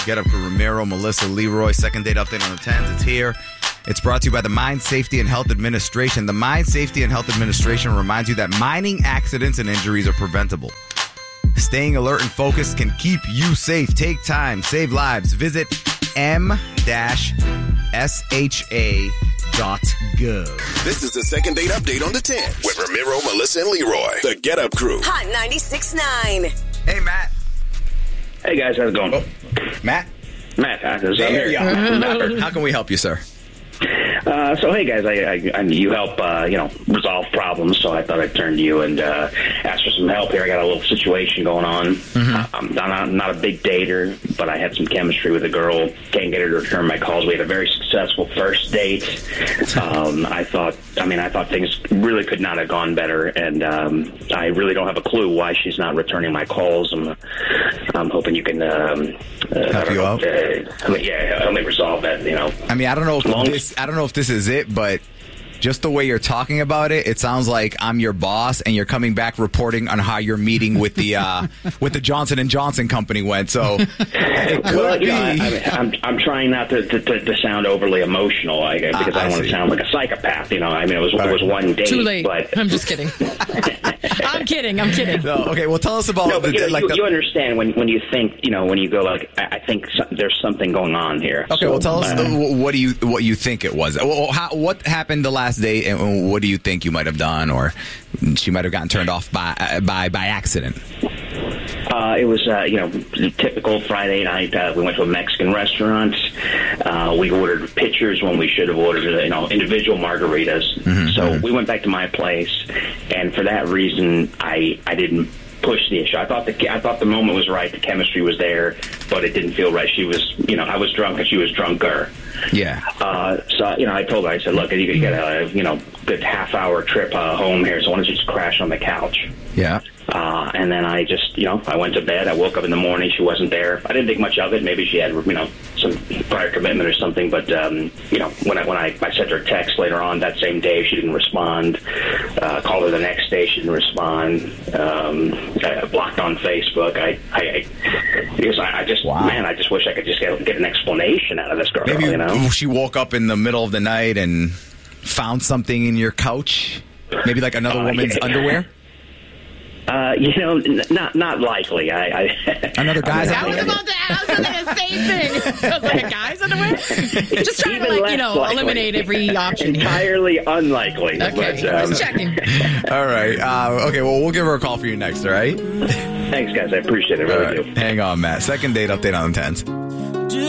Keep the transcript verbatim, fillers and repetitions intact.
Get Up Crew, Ramiro, Melissa, Leroy. Second date update on the tens. It's here. It's brought to you by the Mine Safety and Health Administration. The Mine Safety and Health Administration reminds you that mining accidents and injuries are preventable. Staying alert and focused can keep you safe. Take time, save lives. Visit m dash s h a dot gov. This is the second date update on the ten with Ramiro, Melissa, and Leroy. The Get Up Crew. Hot ninety-six point nine. Hey, Matt. Hey, guys. How's it going? Oh, Matt? Matt, uh, is There you here. are. How can we help you, sir? Uh, so, hey, guys, I, I, I you help, uh, you know, resolve problems, so I thought I'd turn to you and uh, ask for some help here. I got a little situation going on. Mm-hmm. I'm not, not a big dater, but I had some chemistry with a girl. Can't get her to return my calls. We had a very successful first date. Um, I thought, I mean, I thought things really could not have gone better, and um, I really don't have a clue why she's not returning my calls. I'm, I'm hoping you can um, uh, help you know, out. Uh, I mean, yeah, help me resolve that. You know, I mean, I don't know if Long- this. I don't know if this is it, but just the way you're talking about it, it sounds like I'm your boss, and you're coming back reporting on how your meeting with the uh, with the Johnson and Johnson company went. So it could well, you be. know, I, I mean, I'm I'm trying not to to, to, to sound overly emotional, I, because Uh, I I don't want see. to sound like a psychopath. You know, I mean, it was All it was right. one date. Too late. But I'm just kidding. I'm kidding. I'm kidding. No, okay, well, tell us about no, but the, you, know, like you, the, you understand when, when you think, you know, when you go like, I, I think so, there's something going on here. Okay, So, well, tell us uh, the, what do you what you think it was. Well, how, what happened the last date, and what do you think you might have done, or she might have gotten turned off by uh, by by accident? Uh, it was, uh, you know, typical Friday night. Uh, we went to a Mexican restaurant. Uh, we ordered pitchers when we should have ordered, you know, individual margaritas. Mm-hmm, so mm-hmm. we went back to my place, and for that reason, I I didn't push the issue. I thought the I thought the moment was right. The chemistry was there, but it didn't feel right. She was, you know, I was drunk and she was drunker. Yeah. Uh, so, you know, I told her, I said, look, you got a, you know, good half hour trip uh, home here, so why don't you just crash on the couch? Yeah. Uh, and then I just, you know, I went to bed. I woke up in the morning. She wasn't there. I didn't think much of it. Maybe she had, you know, some prior commitment or something. But, um, you know, when I when I, I sent her a text later on that same day, she didn't respond. Uh, called her the next day. She didn't respond. Um, I blocked on Facebook. I, I, I, because I, I just, Wow. man, I just wish I could just get, get an explanation out of this girl, Maybe you know? she woke up in the middle of the night and found something in your couch. Maybe like another Uh, woman's yeah. underwear. Uh, you know, n- not not likely. I, I Another guy's I was underwear. about to ask the same thing. I was like, a guy's underwear? Just trying to, Even like, less you know, likely. eliminate every option here. Entirely unlikely. Okay, But, um, just checking. All right. Uh, okay, well, we'll give her a call for you next, all right? thanks, guys. I appreciate it. All Really right. do. Hang on, Matt. Second date update on the tens.